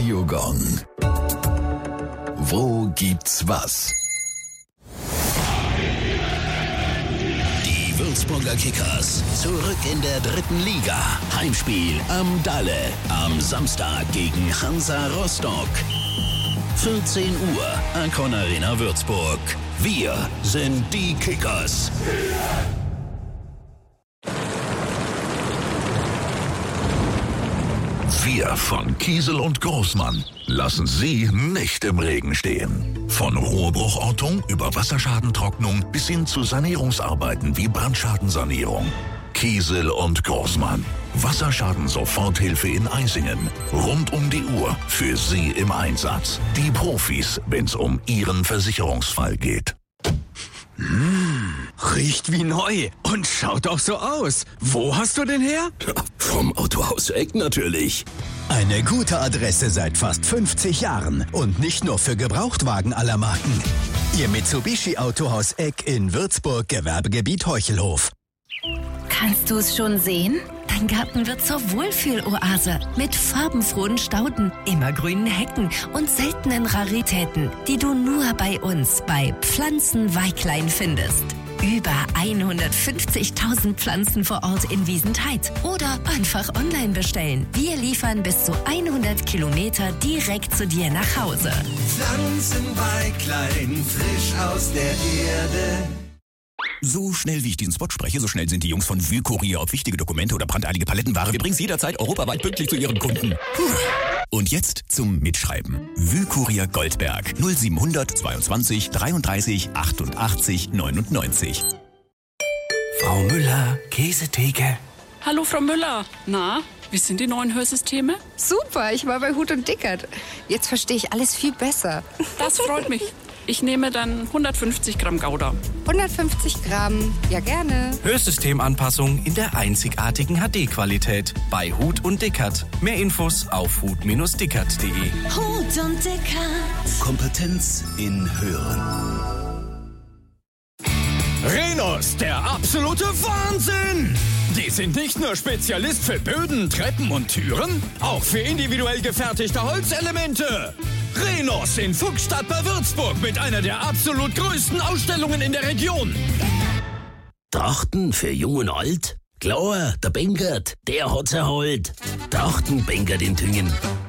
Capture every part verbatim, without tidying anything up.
Radio Gong. Wo gibt's was? Die Würzburger Kickers zurück in der dritten Liga. Heimspiel am Dalle am Samstag gegen Hansa Rostock. vierzehn Uhr, Akron Arena Würzburg. Wir sind die Kickers. Wir von Kiesel und Großmann lassen Sie nicht im Regen stehen. Von Rohrbruchortung über Wasserschadentrocknung bis hin zu Sanierungsarbeiten wie Brandschadensanierung. Kiesel und Großmann. Wasserschaden-Soforthilfe in Eisingen. Rund um die Uhr für Sie im Einsatz. Die Profis, wenn's um Ihren Versicherungsfall geht. Mmh, riecht wie neu und schaut auch so aus. Wo hast du den her? Ja, vom Autohaus Eck natürlich. Eine gute Adresse seit fast fünfzig Jahren und nicht nur für Gebrauchtwagen aller Marken. Ihr Mitsubishi Autohaus Eck in Würzburg, Gewerbegebiet Heuchelhof. Kannst du es schon sehen? Dein Garten wird zur Wohlfühloase mit farbenfrohen Stauden, immergrünen Hecken und seltenen Raritäten, die du nur bei uns bei Pflanzenweiklein findest. Über hundertfünfzigtausend Pflanzen vor Ort in Wiesentheid oder einfach online bestellen. Wir liefern bis zu hundert Kilometer direkt zu dir nach Hause. Pflanzenweiklein, frisch aus der Erde. So schnell wie ich diesen Spot spreche, so schnell sind die Jungs von Wühlkurier, ob wichtige Dokumente oder brandeilige Palettenware. Wir bringen es jederzeit europaweit pünktlich zu ihren Kunden. Puh. Und jetzt zum Mitschreiben. Wühlkurier Goldberg null siebenhundert zweiundzwanzig dreiunddreißig achtundachtzig neunundneunzig. Frau Müller, Käsetheke. Hallo Frau Müller. Na, wie sind die neuen Hörsysteme? Super, ich war bei Huth und Dickert. Jetzt verstehe ich alles viel besser. Das freut mich. Ich nehme dann hundertfünfzig Gramm Gouda. hundertfünfzig Gramm, ja gerne. Hörsystemanpassung in der einzigartigen H D-Qualität bei Huth und Dickert. Mehr Infos auf huth Bindestrich dickert punkt de. Huth und Dickert. Kompetenz in Hören. Rhenus, der absolute Wahnsinn! Die sind nicht nur Spezialist für Böden, Treppen und Türen, auch für individuell gefertigte Holzelemente. Rhenus in Fuchsstadt bei Würzburg mit einer der absolut größten Ausstellungen in der Region. Trachten für Jung und Alt? Klar, der Benkert, der hat's erholt. Trachten Benkert in Tüngen.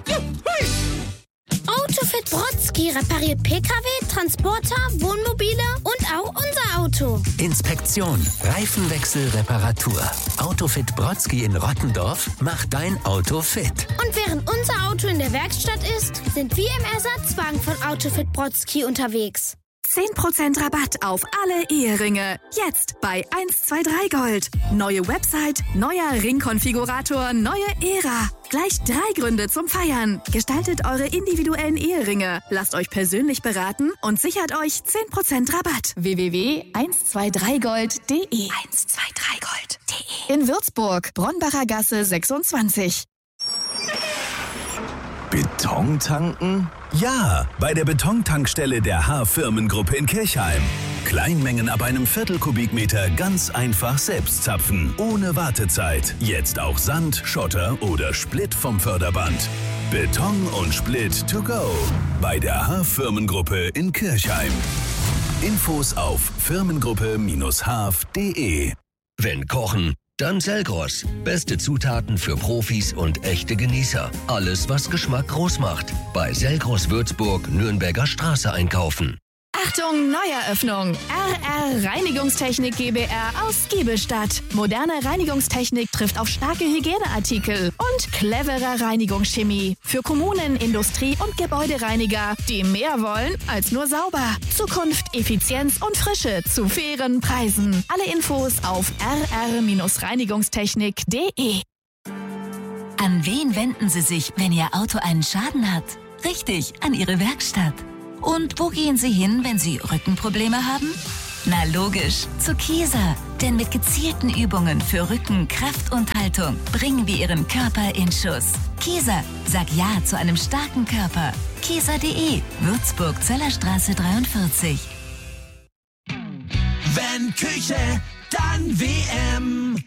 Autofit Brodsky repariert P K W, Transporter, Wohnmobile und auch unser Auto. Inspektion, Reifenwechsel, Reparatur. Autofit Brodsky in Rottendorf macht dein Auto fit. Und während unser Auto in der Werkstatt ist, sind wir im Ersatzwagen von Autofit Brodsky unterwegs. zehn Prozent Rabatt auf alle Eheringe. Jetzt bei eins zwei drei Gold. Neue Website, neuer Ringkonfigurator, neue Ära. Gleich drei Gründe zum Feiern. Gestaltet eure individuellen Eheringe. Lasst euch persönlich beraten und sichert euch zehn Prozent Rabatt. w w w punkt eins zwei drei gold punkt de eins zwei drei gold punkt de In Würzburg, Bronbacher Gasse sechsundzwanzig. Beton tanken? Ja, bei der Betontankstelle der H-Firmengruppe in Kirchheim. Kleinmengen ab einem Viertel Kubikmeter ganz einfach selbst zapfen, ohne Wartezeit. Jetzt auch Sand, Schotter oder Split vom Förderband. Beton und Split to go bei der H-Firmengruppe in Kirchheim. Infos auf firmengruppe Bindestrich haf punkt de. Wenn kochen, dann Selgros. Beste Zutaten für Profis und echte Genießer. Alles, was Geschmack groß macht. Bei Selgros Würzburg, Nürnberger Straße einkaufen. Achtung, Neueröffnung. R R Reinigungstechnik GbR aus Giebelstadt. Moderne Reinigungstechnik trifft auf starke Hygieneartikel und clevere Reinigungschemie. Für Kommunen, Industrie- und Gebäudereiniger, die mehr wollen als nur sauber. Zukunft, Effizienz und Frische zu fairen Preisen. Alle Infos auf r r reinigungstechnik punkt de. An wen wenden Sie sich, wenn Ihr Auto einen Schaden hat? Richtig, an Ihre Werkstatt. Und wo gehen Sie hin, wenn Sie Rückenprobleme haben? Na logisch, zu Kieser. Denn mit gezielten Übungen für Rücken, Kraft und Haltung bringen wir Ihren Körper in Schuss. Kieser, sag Ja zu einem starken Körper. Kieser punkt de, Würzburg, Zöllerstraße dreiundvierzig. Wenn Küche, dann W M.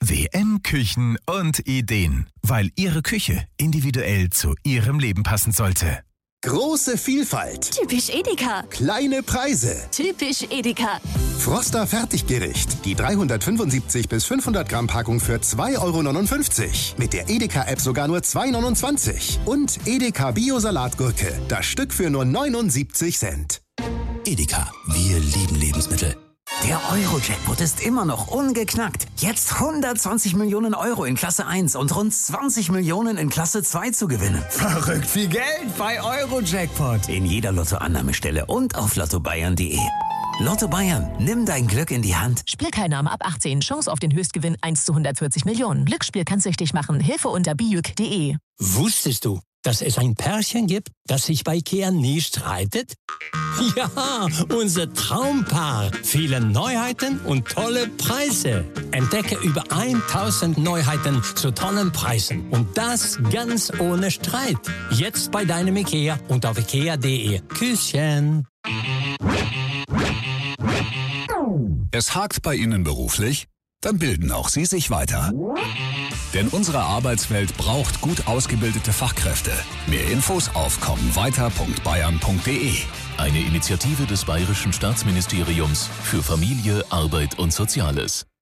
W M Küchen und Ideen, weil Ihre Küche individuell zu Ihrem Leben passen sollte. Große Vielfalt. Typisch Edeka. Kleine Preise. Typisch Edeka. Froster Fertiggericht. Die dreihundertfünfundsiebzig bis fünfhundert Gramm Packung für zwei Euro neunundfünfzig. Mit der Edeka-App sogar nur zwei Euro neunundzwanzig. Und Edeka Bio-Salatgurke. Das Stück für nur neunundsiebzig Cent. Edeka. Wir lieben Lebensmittel. Der Euro-Jackpot ist immer noch ungeknackt. Jetzt hundertzwanzig Millionen Euro in Klasse eins und rund zwanzig Millionen in Klasse zwei zu gewinnen. Verrückt viel Geld bei Euro-Jackpot. In jeder Lottoannahmestelle und auf lotto bayern punkt de. Lotto Bayern, nimm dein Glück in die Hand. Spielteilnahme ab achtzehn. Chance auf den Höchstgewinn eins zu hundertvierzig Millionen. Glücksspiel kann süchtig machen. Hilfe unter bijuk punkt de. Wusstest du, dass es ein Pärchen gibt, das sich bei Ikea nie streitet? Ja, unser Traumpaar. Viele Neuheiten und tolle Preise. Entdecke über tausend Neuheiten zu tollen Preisen. Und das ganz ohne Streit. Jetzt bei deinem Ikea und auf ikea punkt de. Küsschen. Es hakt bei Ihnen beruflich? Dann bilden auch Sie sich weiter. Denn unsere Arbeitswelt braucht gut ausgebildete Fachkräfte. Mehr Infos auf kommweiter punkt bayern punkt de. Eine Initiative des Bayerischen Staatsministeriums für Familie, Arbeit und Soziales.